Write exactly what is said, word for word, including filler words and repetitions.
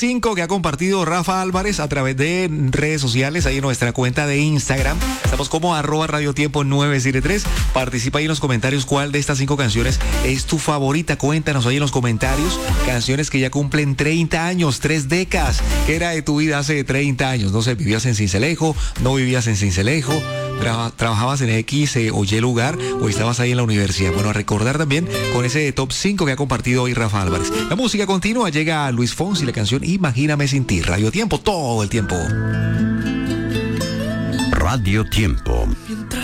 cinco que ha compartido Rafa Álvarez a través de redes sociales, ahí en nuestra cuenta de Instagram. Estamos como arroba Radio Tiempo nueve siete tres. Participa ahí en los comentarios cuál de estas cinco canciones es tu favorita. Cuéntanos ahí en los comentarios canciones que ya cumplen treinta años, tres décadas. ¿Qué era de tu vida hace treinta años? No sé, vivías en Sincelejo, no vivías en Sincelejo, tra- trabajabas en X eh, o Y lugar o estabas ahí en la universidad. Bueno, a recordar también con ese top cinco que ha compartido hoy Rafa Álvarez. La música continúa, llega Luis Fonsi, la canción Imagíname sin ti. Radio Tiempo, todo el tiempo. Radio Tiempo.